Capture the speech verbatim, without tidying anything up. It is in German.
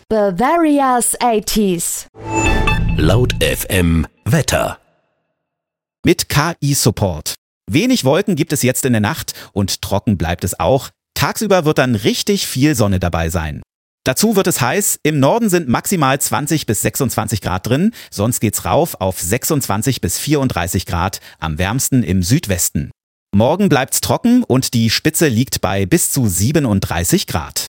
Bavaria's eighties. Laut F M Wetter. Mit K I-Support. Wenig Wolken gibt es jetzt in der Nacht und trocken bleibt es auch. Tagsüber wird dann richtig viel Sonne dabei sein. Dazu wird es heiß. Im Norden sind maximal zwanzig bis sechsundzwanzig Grad drin. Sonst geht's rauf auf sechsundzwanzig bis vierunddreißig Grad. Am wärmsten im Südwesten. Morgen bleibt's trocken und die Spitze liegt bei bis zu siebenunddreißig Grad.